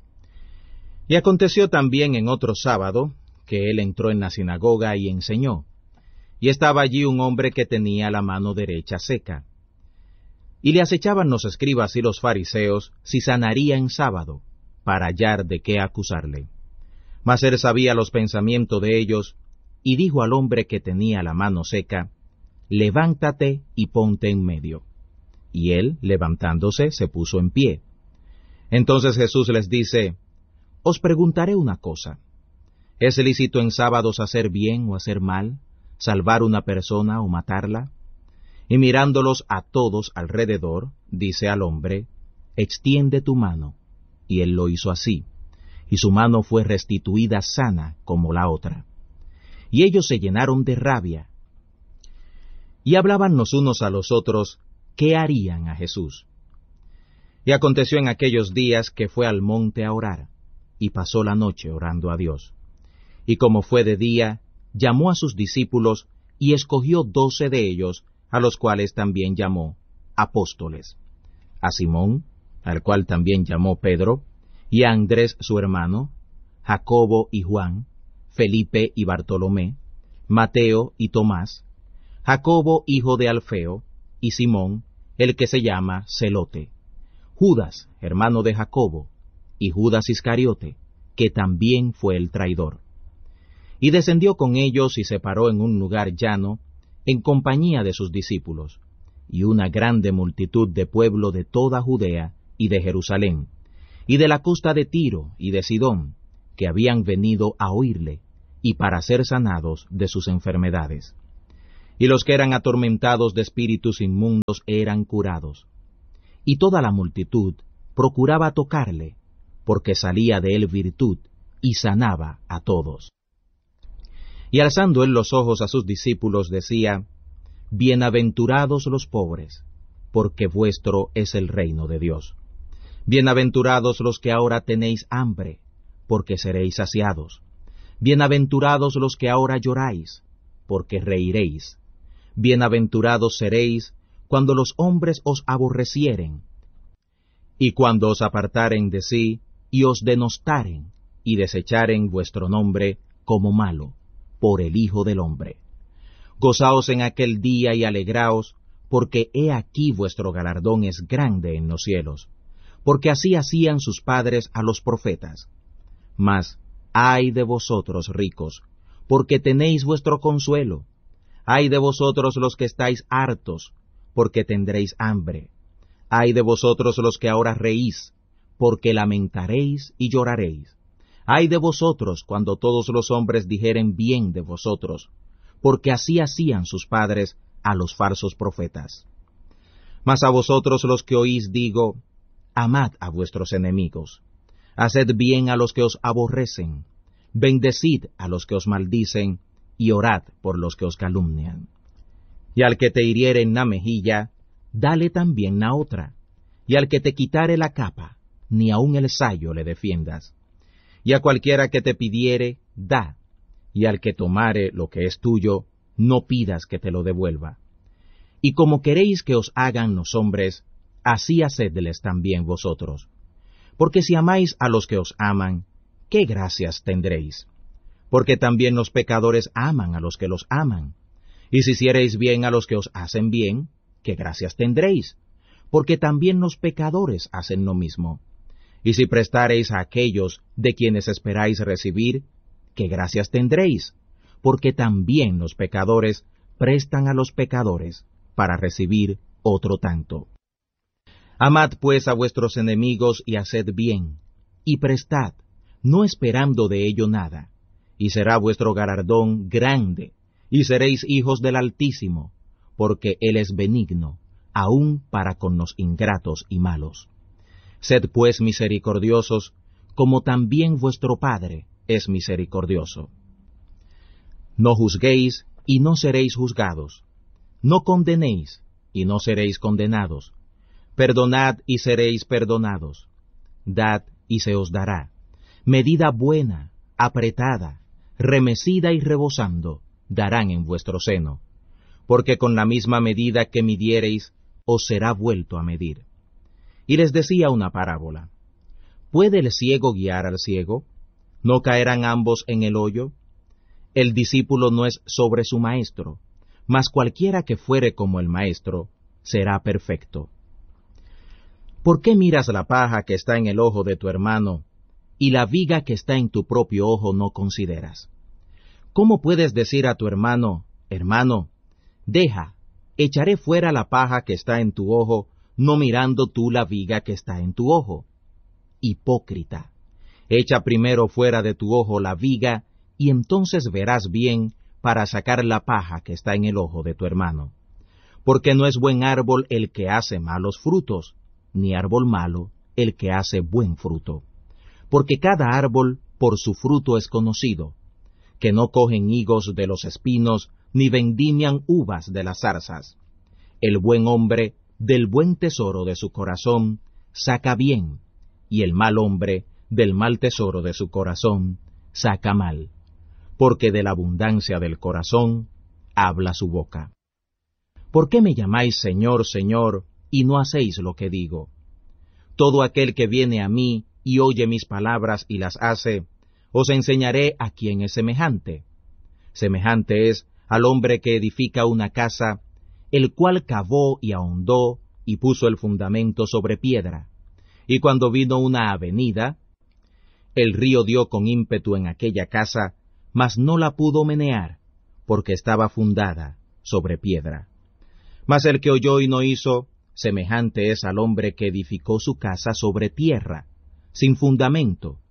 Y aconteció también en otro sábado, que él entró en la sinagoga y enseñó. Y estaba allí un hombre que tenía la mano derecha seca. Y le acechaban los escribas y los fariseos si sanaría en sábado, para hallar de qué acusarle. Mas él sabía los pensamientos de ellos, y dijo al hombre que tenía la mano seca, levántate y ponte en medio. Y él, levantándose, se puso en pie. Entonces Jesús les dice, os preguntaré una cosa. ¿Es lícito en sábados hacer bien o hacer mal, salvar una persona o matarla? Y mirándolos a todos alrededor, dice al hombre, extiende tu mano. Y él lo hizo así, y su mano fue restituida sana como la otra. Y ellos se llenaron de rabia, y hablaban los unos a los otros, ¿qué harían a Jesús? Y aconteció en aquellos días que fue al monte a orar, y pasó la noche orando a Dios. Y como fue de día, llamó a sus discípulos, y escogió doce de ellos, a los cuales también llamó apóstoles, a Simón, al cual también llamó Pedro, y a Andrés su hermano, Jacobo y Juan, Felipe y Bartolomé, Mateo y Tomás, Jacobo hijo de Alfeo, y Simón, el que se llama Celote, Judas, hermano de Jacobo, y Judas Iscariote, que también fue el traidor. Y descendió con ellos y se paró en un lugar llano, en compañía de sus discípulos, y una grande multitud de pueblo de toda Judea y de Jerusalén, y de la costa de Tiro y de Sidón, que habían venido a oírle, y para ser sanados de sus enfermedades. Y los que eran atormentados de espíritus inmundos eran curados. Y toda la multitud procuraba tocarle, porque salía de él virtud, y sanaba a todos. Y alzando él los ojos a sus discípulos decía, Bienaventurados los pobres, porque vuestro es el reino de Dios. Bienaventurados los que ahora tenéis hambre, porque seréis saciados. Bienaventurados los que ahora lloráis, porque reiréis. Bienaventurados seréis cuando los hombres os aborrecieren, y cuando os apartaren de sí, y os denostaren, y desecharen vuestro nombre como malo, por el Hijo del Hombre. Gozaos en aquel día y alegraos, porque he aquí vuestro galardón es grande en los cielos, porque así hacían sus padres a los profetas. Mas, ay de vosotros ricos, porque tenéis vuestro consuelo. Ay de vosotros los que estáis hartos, porque tendréis hambre. Ay de vosotros los que ahora reís, porque lamentaréis y lloraréis. Ay de vosotros cuando todos los hombres dijeren bien de vosotros, porque así hacían sus padres a los falsos profetas. Mas a vosotros los que oís digo, amad a vuestros enemigos, haced bien a los que os aborrecen, bendecid a los que os maldicen, y orad por los que os calumnian. Y al que te hiriere en la mejilla, dale también la otra, y al que te quitare la capa, ni aun el sayo le defiendas. Y a cualquiera que te pidiere, da, y al que tomare lo que es tuyo, no pidas que te lo devuelva. Y como queréis que os hagan los hombres, así hacedles también vosotros. Porque si amáis a los que os aman, ¿qué gracias tendréis? Porque también los pecadores aman a los que los aman. Y si hiciereis bien a los que os hacen bien, ¿qué gracias tendréis? Porque también los pecadores hacen lo mismo. Y si prestareis a aquellos de quienes esperáis recibir, ¿qué gracias tendréis? Porque también los pecadores prestan a los pecadores para recibir otro tanto. Amad pues a vuestros enemigos y haced bien, y prestad, no esperando de ello nada, y será vuestro galardón grande, y seréis hijos del Altísimo, porque Él es benigno, aun para con los ingratos y malos. Sed pues misericordiosos, como también vuestro Padre es misericordioso. No juzguéis, y no seréis juzgados. No condenéis, y no seréis condenados. Perdonad, y seréis perdonados. Dad, y se os dará. Medida buena, apretada, remecida y rebosando, darán en vuestro seno. Porque con la misma medida que midiereis, os será vuelto a medir. Y les decía una parábola. ¿Puede el ciego guiar al ciego? ¿No caerán ambos en el hoyo? El discípulo no es sobre su maestro, mas cualquiera que fuere como el maestro, será perfecto. ¿Por qué miras la paja que está en el ojo de tu hermano, y la viga que está en tu propio ojo no consideras? ¿Cómo puedes decir a tu hermano, hermano, deja, echaré fuera la paja que está en tu ojo, no mirando tú la viga que está en tu ojo? Hipócrita, echa primero fuera de tu ojo la viga, y entonces verás bien para sacar la paja que está en el ojo de tu hermano. Porque no es buen árbol el que hace malos frutos, ni árbol malo el que hace buen fruto. Porque cada árbol por su fruto es conocido, que no cogen higos de los espinos, ni vendimian uvas de las zarzas. El buen hombre del buen tesoro de su corazón saca bien, y el mal hombre del mal tesoro de su corazón saca mal, porque de la abundancia del corazón habla su boca. ¿Por qué me llamáis Señor, Señor, y no hacéis lo que digo? Todo aquel que viene a mí y oye mis palabras y las hace, os enseñaré a quién es semejante. Semejante es al hombre que edifica una casa, el cual cavó y ahondó y puso el fundamento sobre piedra. Y cuando vino una avenida, el río dio con ímpetu en aquella casa, mas no la pudo menear, porque estaba fundada sobre piedra. Mas el que oyó y no hizo, semejante es al hombre que edificó su casa sobre tierra, sin fundamento,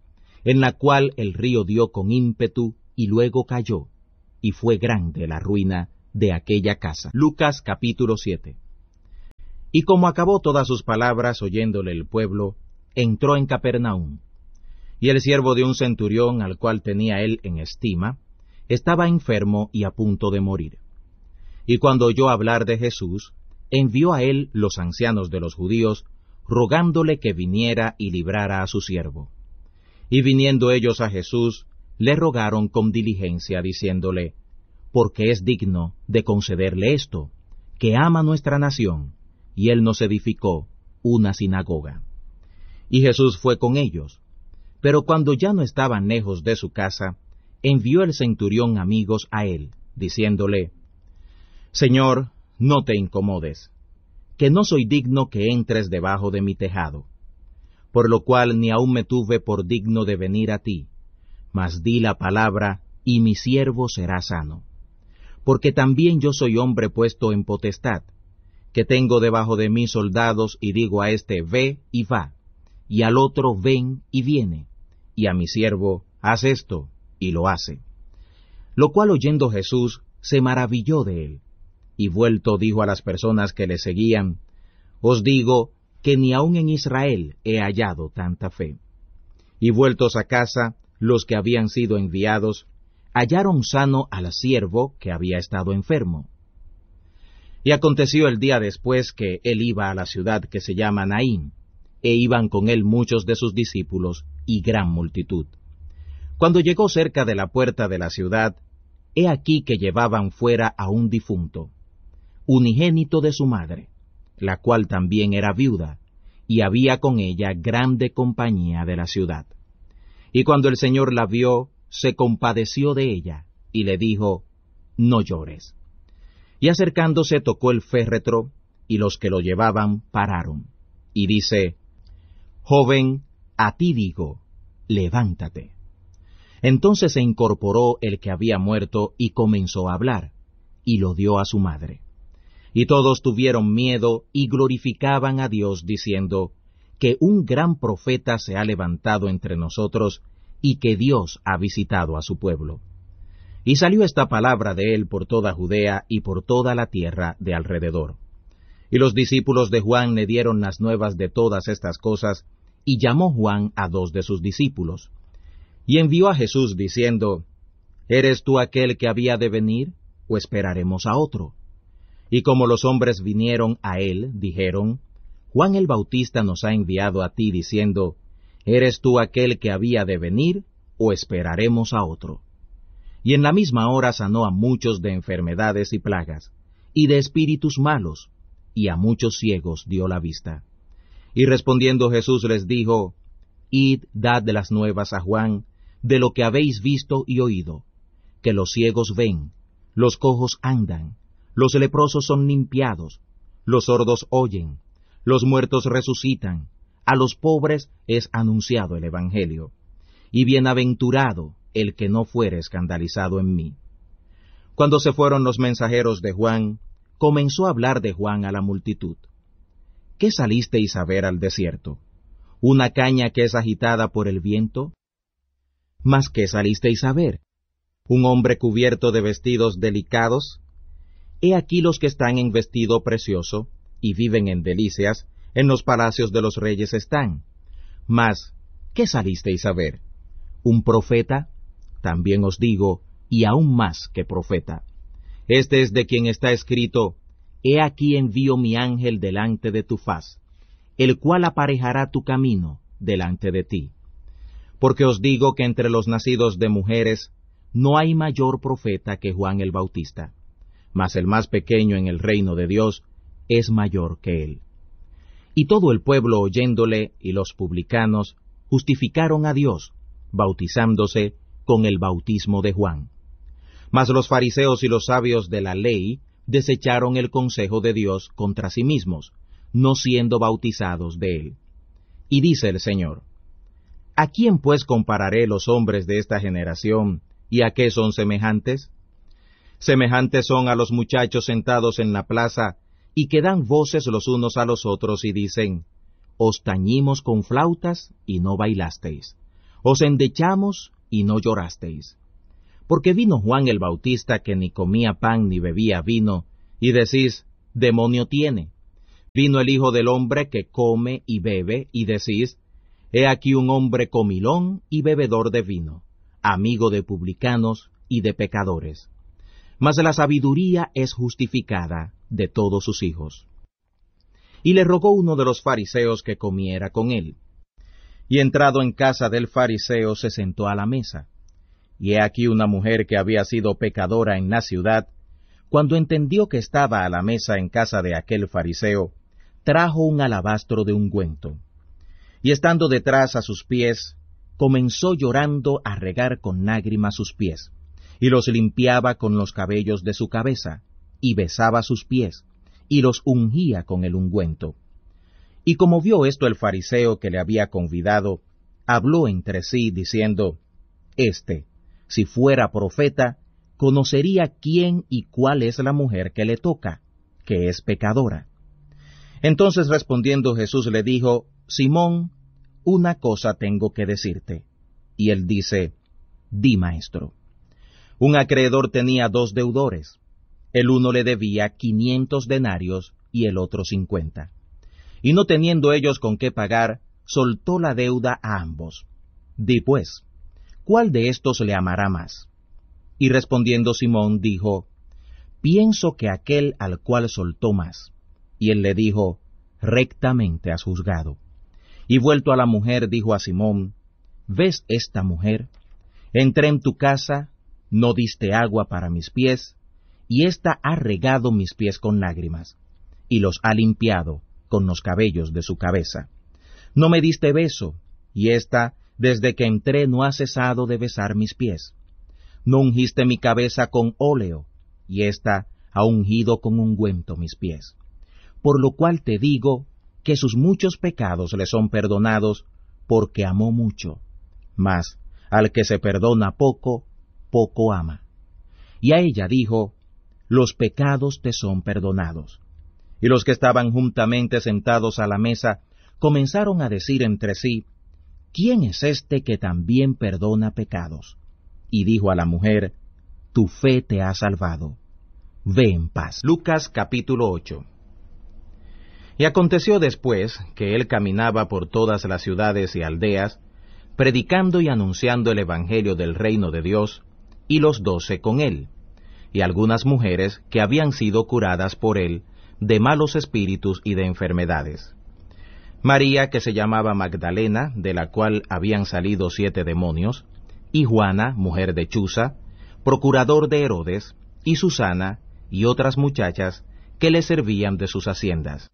en la cual el río dio con ímpetu y luego cayó, y fue grande la ruina de aquella casa. Lucas capítulo siete. Y como acabó todas sus palabras oyéndole el pueblo, entró en Capernaum. Y el siervo de un centurión, al cual tenía él en estima, estaba enfermo y a punto de morir. Y cuando oyó hablar de Jesús, envió a él los ancianos de los judíos, rogándole que viniera y librara a su siervo. Y viniendo ellos a Jesús, le rogaron con diligencia, diciéndole, porque es digno de concederle esto, que ama nuestra nación, y él nos edificó una sinagoga. Y Jesús fue con ellos. Pero cuando ya no estaban lejos de su casa, envió el centurión amigos a él, diciéndole, Señor, no te incomodes, que no soy digno que entres debajo de mi tejado, por lo cual ni aun me tuve por digno de venir a ti, mas di la palabra, y mi siervo será sano. Porque también yo soy hombre puesto en potestad, que tengo debajo de mí soldados, y digo a éste, ve y va, y al otro, ven y viene, y a mi siervo, haz esto, y lo hace. Lo cual oyendo Jesús, se maravilló de él, y vuelto dijo a las personas que le seguían, os digo que ni aun en Israel he hallado tanta fe. Y vueltos a casa, los que habían sido enviados, hallaron sano al siervo que había estado enfermo. Y aconteció el día después que él iba a la ciudad que se llama Naín, e iban con él muchos de sus discípulos y gran multitud. Cuando llegó cerca de la puerta de la ciudad, he aquí que llevaban fuera a un difunto, unigénito de su madre, la cual también era viuda, y había con ella grande compañía de la ciudad. Y cuando el Señor la vio, se compadeció de ella, y le dijo, no llores. Y acercándose tocó el féretro, y los que lo llevaban pararon. Y dice, joven, a ti digo, levántate. Entonces se incorporó el que había muerto, y comenzó a hablar, y lo dio a su madre. Y todos tuvieron miedo, y glorificaban a Dios, diciendo, que un gran profeta se ha levantado entre nosotros, y que Dios ha visitado a su pueblo. Y salió esta palabra de él por toda Judea y por toda la tierra de alrededor. Y los discípulos de Juan le dieron las nuevas de todas estas cosas, y llamó Juan a dos de sus discípulos. Y envió a Jesús diciendo, ¿eres tú aquel que había de venir, o esperaremos a otro? Y como los hombres vinieron a él, dijeron, Juan el Bautista nos ha enviado a ti diciendo, ¿eres tú aquel que había de venir, o esperaremos a otro? Y en la misma hora sanó a muchos de enfermedades y plagas, y de espíritus malos, y a muchos ciegos dio la vista. Y respondiendo Jesús les dijo, id, dad de las nuevas a Juan, de lo que habéis visto y oído, que los ciegos ven, los cojos andan, los leprosos son limpiados, los sordos oyen, los muertos resucitan, a los pobres es anunciado el Evangelio, y bienaventurado el que no fuere escandalizado en mí. Cuando se fueron los mensajeros de Juan, comenzó a hablar de Juan a la multitud. ¿Qué salisteis a ver al desierto? ¿Una caña que es agitada por el viento? ¿Mas qué salisteis a ver? ¿Un hombre cubierto de vestidos delicados? He aquí los que están en vestido precioso, y viven en delicias, en los palacios de los reyes están. Mas, ¿qué salisteis a ver? ¿Un profeta? También os digo, y aún más que profeta. Este es de quien está escrito, He aquí envío mi ángel delante de tu faz, el cual aparejará tu camino delante de ti. Porque os digo que entre los nacidos de mujeres no hay mayor profeta que Juan el Bautista, mas el más pequeño en el reino de Dios es mayor que él. Y todo el pueblo oyéndole y los publicanos justificaron a Dios, bautizándose con el bautismo de Juan. Mas los fariseos y los sabios de la ley desecharon el consejo de Dios contra sí mismos, no siendo bautizados de él. Y dice el Señor, ¿a quién pues compararé los hombres de esta generación, y a qué son semejantes? Semejantes son a los muchachos sentados en la plaza, y que dan voces los unos a los otros y dicen, os tañimos con flautas y no bailasteis, Os endechamos y no llorasteis. Porque vino Juan el Bautista, que ni comía pan ni bebía vino, y decís, demonio tiene. Vino el Hijo del Hombre, que come y bebe, y decís, he aquí un hombre comilón y bebedor de vino, amigo de publicanos y de pecadores. Mas la sabiduría es justificada de todos sus hijos. Y le rogó uno de los fariseos que comiera con él. Y entrado en casa del fariseo se sentó a la mesa. Y he aquí una mujer que había sido pecadora en la ciudad, cuando entendió que estaba a la mesa en casa de aquel fariseo, trajo un alabastro de ungüento. Y estando detrás a sus pies, comenzó llorando a regar con lágrimas sus pies, y los limpiaba con los cabellos de su cabeza, y besaba sus pies, y los ungía con el ungüento. Y como vio esto el fariseo que le había convidado, habló entre sí, diciendo, Este, si fuera profeta, conocería quién y cuál es la mujer que le toca, que es pecadora. Entonces respondiendo Jesús le dijo, Simón, una cosa tengo que decirte. Y él dice, Di, maestro. Un acreedor tenía dos deudores. El uno le debía quinientos denarios y el otro cincuenta. Y no teniendo ellos con qué pagar, soltó la deuda a ambos. Di pues, ¿cuál de estos le amará más? Y respondiendo Simón dijo, Pienso que aquel al cual soltó más. Y él le dijo, Rectamente has juzgado. Y vuelto a la mujer dijo a Simón, ¿ves esta mujer? Entré en tu casa, no diste agua para mis pies, y ésta ha regado mis pies con lágrimas, y los ha limpiado con los cabellos de su cabeza. No me diste beso, y ésta, desde que entré, no ha cesado de besar mis pies. No ungiste mi cabeza con óleo, y ésta ha ungido con ungüento mis pies. Por lo cual te digo que sus muchos pecados le son perdonados, porque amó mucho. Mas al que se perdona poco, poco ama. Y a ella dijo, Los pecados te son perdonados. Y los que estaban juntamente sentados a la mesa comenzaron a decir entre sí, ¿quién es este que también perdona pecados? Y dijo a la mujer, Tu fe te ha salvado. Ve en paz. Lucas capítulo ocho. Y aconteció después que él caminaba por todas las ciudades y aldeas, predicando y anunciando el evangelio del reino de Dios, y los doce con él, y algunas mujeres que habían sido curadas por él de malos espíritus y de enfermedades. María, que se llamaba Magdalena, de la cual habían salido siete demonios, y Juana, mujer de Chuza, procurador de Herodes, y Susana, y otras muchachas que le servían de sus haciendas.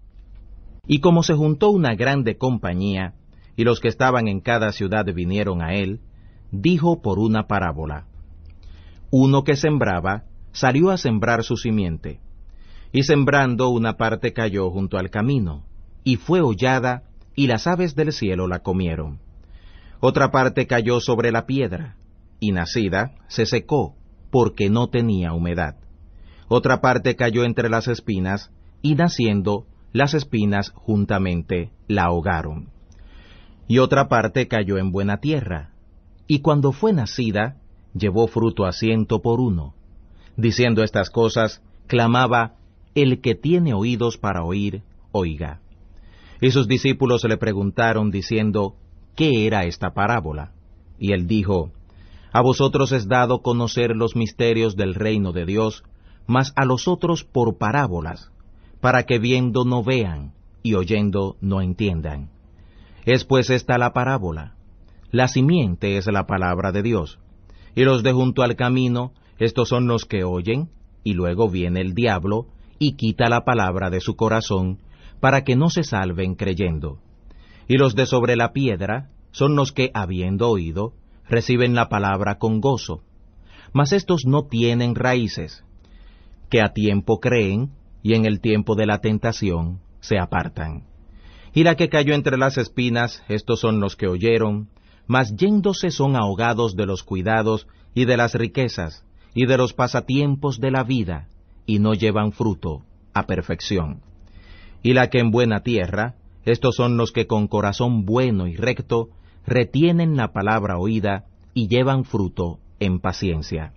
Y como se juntó una grande compañía, y los que estaban en cada ciudad vinieron a él, dijo por una parábola. Uno que sembraba, salió a sembrar su simiente, y sembrando una parte cayó junto al camino, y fue hollada, y las aves del cielo la comieron. Otra parte cayó sobre la piedra, y nacida se secó, porque no tenía humedad. Otra parte cayó entre las espinas, y naciendo, las espinas juntamente la ahogaron. Y otra parte cayó en buena tierra, y cuando fue nacida, llevó fruto a ciento por uno. Diciendo estas cosas, clamaba, El que tiene oídos para oír, oiga. Y sus discípulos le preguntaron, diciendo, ¿qué era esta parábola? Y él dijo, A vosotros es dado conocer los misterios del reino de Dios, mas a los otros por parábolas, para que viendo no vean, y oyendo no entiendan. Es pues esta la parábola. La simiente es la palabra de Dios, y los de junto al camino, estos son los que oyen, y luego viene el diablo, y quita la palabra de su corazón, para que no se salven creyendo. Y los de sobre la piedra, son los que, habiendo oído, reciben la palabra con gozo. Mas estos no tienen raíces, que a tiempo creen, y en el tiempo de la tentación se apartan. Y la que cayó entre las espinas, estos son los que oyeron, mas yéndose son ahogados de los cuidados y de las riquezas, y de los pasatiempos de la vida, y no llevan fruto a perfección. Y la que en buena tierra, estos son los que con corazón bueno y recto retienen la palabra oída y llevan fruto en paciencia.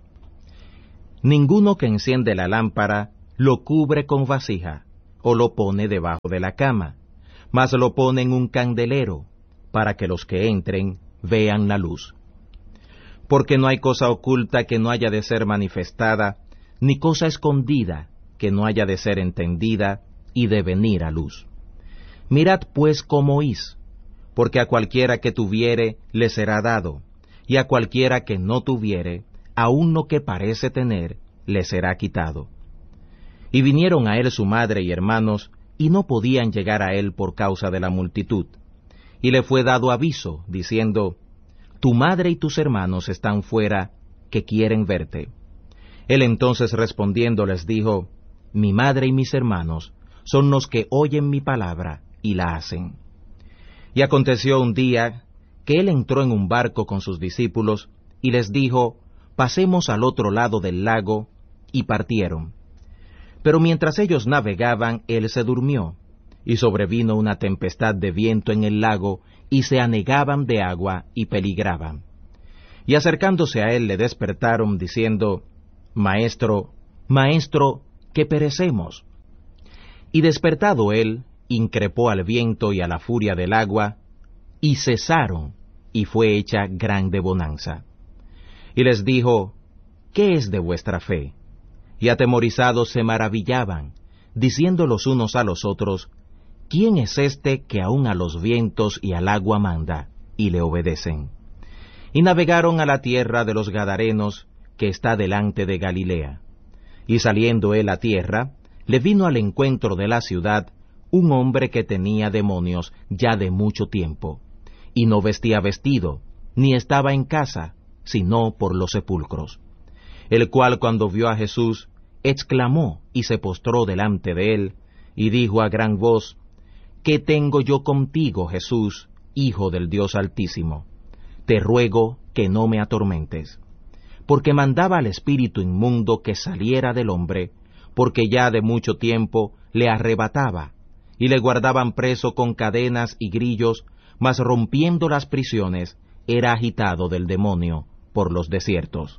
Ninguno que enciende la lámpara lo cubre con vasija o lo pone debajo de la cama, mas lo pone en un candelero, para que los que entren vean la luz. Porque no hay cosa oculta que no haya de ser manifestada, ni cosa escondida que no haya de ser entendida y de venir a luz. Mirad pues cómo oís, porque a cualquiera que tuviere le será dado, y a cualquiera que no tuviere, aun lo que parece tener, le será quitado. Y vinieron a él su madre y hermanos, y no podían llegar a él por causa de la multitud. Y le fue dado aviso, diciendo, Tu madre y tus hermanos están fuera, que quieren verte. Él entonces respondiendo les dijo, Mi madre y mis hermanos son los que oyen mi palabra y la hacen. Y aconteció un día que él entró en un barco con sus discípulos, y les dijo, Pasemos al otro lado del lago, y partieron. Pero mientras ellos navegaban, él se durmió, y sobrevino una tempestad de viento en el lago, y se anegaban de agua y peligraban. Y acercándose a él le despertaron, diciendo, Maestro, Maestro, que perecemos. Y despertado él, increpó al viento y a la furia del agua, y cesaron, y fue hecha grande bonanza. Y les dijo, ¿qué es de vuestra fe? Y atemorizados se maravillaban, diciendo los unos a los otros, ¿quién es este que aun a los vientos y al agua manda, y le obedecen? Y navegaron a la tierra de los Gadarenos, que está delante de Galilea. Y saliendo él a tierra, le vino al encuentro de la ciudad un hombre que tenía demonios ya de mucho tiempo, y no vestía vestido, ni estaba en casa, sino por los sepulcros. El cual cuando vio a Jesús, exclamó y se postró delante de él, y dijo a gran voz, ¿qué tengo yo contigo, Jesús, Hijo del Dios Altísimo? Te ruego que no me atormentes. Porque mandaba al espíritu inmundo que saliera del hombre, porque ya de mucho tiempo le arrebataba, y le guardaban preso con cadenas y grillos, mas rompiendo las prisiones, era agitado del demonio por los desiertos.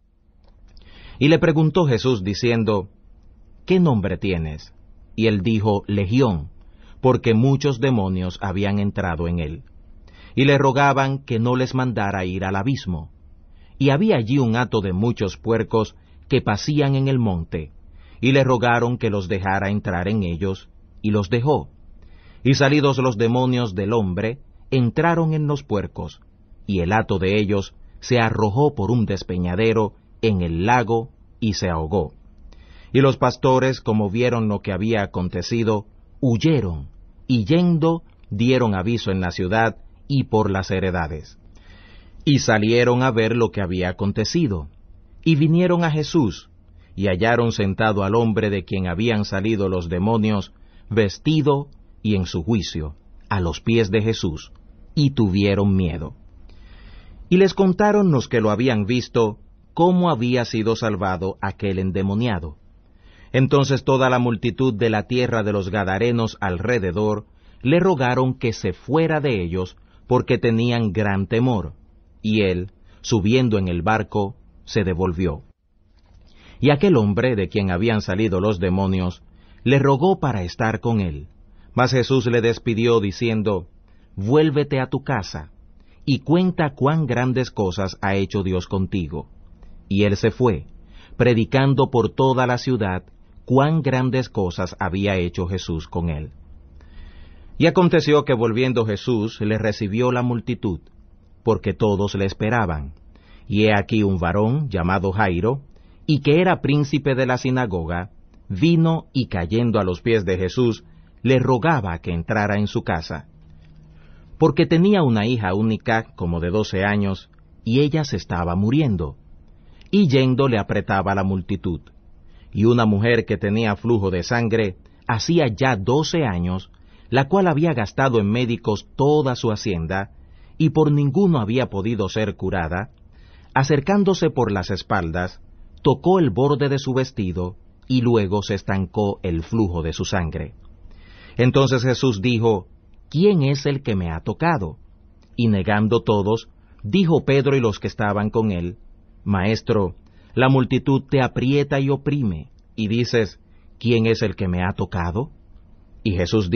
Y le preguntó Jesús diciendo, ¿qué nombre tienes? Y él dijo, Legión, porque muchos demonios habían entrado en él. Y le rogaban que no les mandara ir al abismo. Y había allí un hato de muchos puercos que pacían en el monte, y le rogaron que los dejara entrar en ellos, y los dejó. Y salidos los demonios del hombre, entraron en los puercos, y el hato de ellos se arrojó por un despeñadero en el lago, y se ahogó. Y los pastores, como vieron lo que había acontecido, huyeron, y yendo dieron aviso en la ciudad y por las heredades. Y salieron a ver lo que había acontecido, y vinieron a Jesús, y hallaron sentado al hombre de quien habían salido los demonios, vestido y en su juicio, a los pies de Jesús, y tuvieron miedo. Y les contaron los que lo habían visto, cómo había sido salvado aquel endemoniado. Entonces toda la multitud de la tierra de los Gadarenos alrededor le rogaron que se fuera de ellos, porque tenían gran temor, y él, subiendo en el barco, se devolvió. Y aquel hombre, de quien habían salido los demonios, le rogó para estar con él. Mas Jesús le despidió, diciendo, Vuélvete a tu casa, y cuenta cuán grandes cosas ha hecho Dios contigo. Y él se fue, predicando por toda la ciudad cuán grandes cosas había hecho Jesús con él. Y aconteció que volviendo Jesús le recibió la multitud, porque todos le esperaban. Y he aquí un varón llamado Jairo, y que era príncipe de la sinagoga, vino y cayendo a los pies de Jesús, le rogaba que entrara en su casa. Porque tenía una hija única, como de doce años, y ella se estaba muriendo. Y yendo le apretaba la multitud. Y una mujer que tenía flujo de sangre, hacía ya doce años, la cual había gastado en médicos toda su hacienda, y por ninguno había podido ser curada, acercándose por las espaldas, tocó el borde de su vestido, y luego se estancó el flujo de su sangre. Entonces Jesús dijo, ¿quién es el que me ha tocado? Y negando todos, dijo Pedro y los que estaban con él, Maestro, la multitud te aprieta y oprime, y dices, ¿quién es el que me ha tocado? Y Jesús